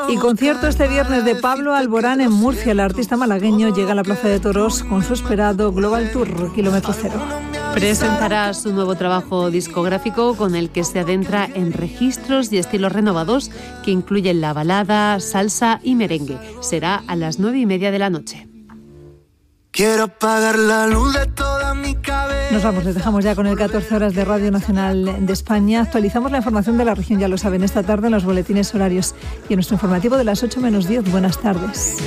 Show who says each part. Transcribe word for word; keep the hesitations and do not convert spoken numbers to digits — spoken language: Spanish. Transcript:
Speaker 1: Y concierto este viernes de Pablo Alborán en Murcia. El artista malagueño llega a la Plaza de Toros con su esperado Global Tour, kilómetro cero.
Speaker 2: Presentará su nuevo trabajo discográfico con el que se adentra en registros y estilos renovados que incluyen la balada, salsa y merengue. Será a las nueve y media de la noche.
Speaker 3: Quiero apagar la luz de toda mi cabeza.
Speaker 1: Nos vamos, les dejamos ya con el catorce horas de Radio Nacional de España. Actualizamos la información de la región, ya lo saben, esta tarde en los boletines horarios y en nuestro informativo de las ocho menos diez. Buenas tardes.